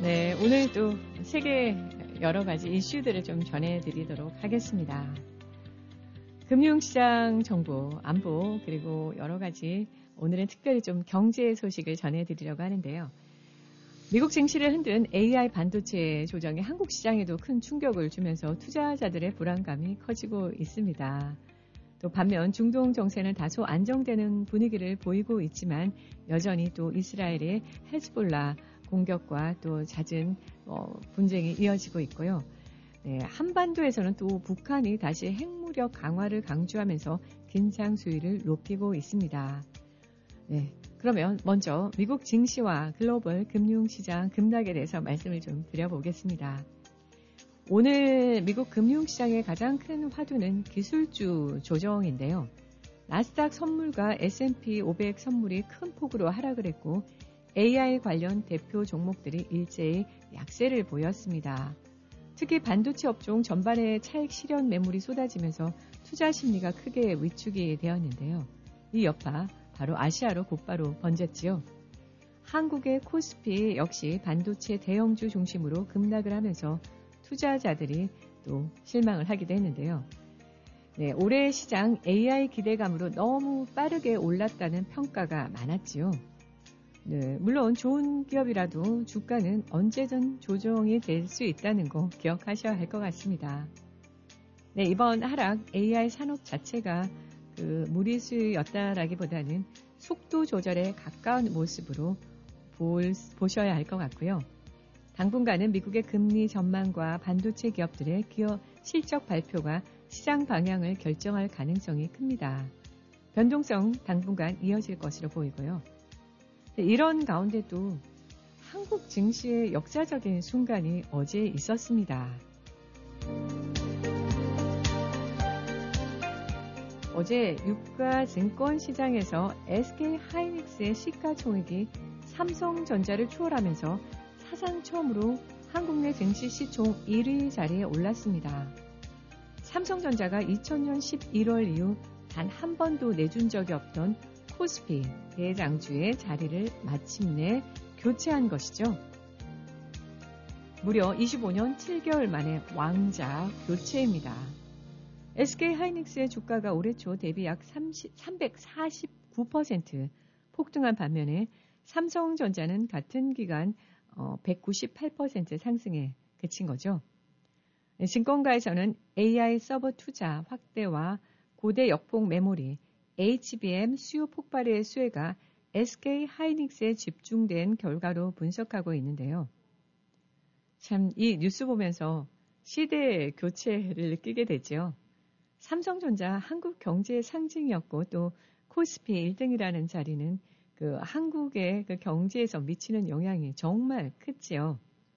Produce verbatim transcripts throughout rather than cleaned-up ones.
네, 오늘도 세계 여러 가지 이슈들을 좀 전해드리도록 하겠습니다. 금융시장 정보, 안보, 그리고 여러 가지 오늘은 특별히 좀 경제 소식을 전해드리려고 하는데요. 미국 증시를 흔든 에이아이 반도체 조정이 한국 시장에도 큰 충격을 주면서 투자자들의 불안감이 커지고 있습니다. 또 반면 중동 정세는 다소 안정되는 분위기를 보이고 있지만 여전히 또 이스라엘의 헤즈볼라 공격과 또 잦은 어, 분쟁이 이어지고 있고요. 네, 한반도에서는 또 북한이 다시 핵무력 강화를 강조하면서 긴장 수위를 높이고 있습니다. 네, 그러면 먼저 미국 증시와 글로벌 금융시장 급락에 대해서 말씀을 좀 드려보겠습니다. 오늘 미국 금융시장의 가장 큰 화두는 기술주 조정인데요. 나스닥 선물과 에스 앤 피 오백 선물이 큰 폭으로 하락을 했고 에이아이 관련 대표 종목들이 일제히 약세를 보였습니다. 특히 반도체 업종 전반의 차익 실현 매물이 쏟아지면서 투자 심리가 크게 위축이 되었는데요. 이 여파 바로 아시아로 곧바로 번졌지요. 한국의 코스피 역시 반도체 대형주 중심으로 급락을 하면서 투자자들이 또 실망을 하기도 했는데요. 네, 올해 시장 에이아이 기대감으로 너무 빠르게 올랐다는 평가가 많았지요. 네, 물론 좋은 기업이라도 주가는 언제든 조정이 될 수 있다는 거 기억하셔야 할 것 같습니다. 네, 이번 하락 에이아이 산업 자체가 그 무리수였다라기보다는 속도 조절에 가까운 모습으로 볼, 보셔야 할 것 같고요. 당분간은 미국의 금리 전망과 반도체 기업들의 기업 실적 발표가 시장 방향을 결정할 가능성이 큽니다. 변동성 당분간 이어질 것으로 보이고요. 이런 가운데도 한국 증시의 역사적인 순간이 어제 있었습니다. 어제 유가 증권 시장에서 에스케이 하이닉스의 시가총액이 삼성전자를 추월하면서 사상 처음으로 한국 내 증시 시총 일 위 자리에 올랐습니다. 삼성전자가 이천 년 십일월 이후 단 한 번도 내준 적이 없던 코스피 대장주의 자리를 마침내 교체한 것이죠. 무려 이십오 년 칠 개월 만에 왕자 교체입니다. 에스케이 하이닉스의 주가가 올해 초 대비 약 삼백사십구 퍼센트 폭등한 반면에 삼성전자는 같은 기간 백구십팔 퍼센트 상승에 그친 거죠. 증권가에서는 에이아이 서버 투자 확대와 고대 역폭 메모리, 에이치비엠 수요 폭발의 수혜가 에스케이 하이닉스에 집중된 결과로 분석하고 있는데요. 참 이 뉴스 보면서 시대 교체를 느끼게 되죠. 삼성전자 한국 경제의 상징이었고 또 코스피 일 등이라는 자리는 그 한국의 그 경제에서 미치는 영향이 정말 크지요.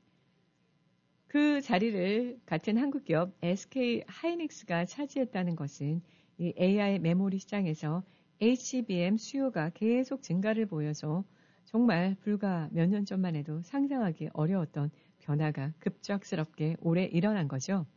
그 자리를 같은 한국 기업 에스케이 하이닉스가 차지했다는 것은 이 에이아이 메모리 시장에서 에이치비엠 수요가 계속 증가를 보여서 정말 불과 몇 년 전만 해도 상상하기 어려웠던 변화가 급작스럽게 올해 일어난 거죠.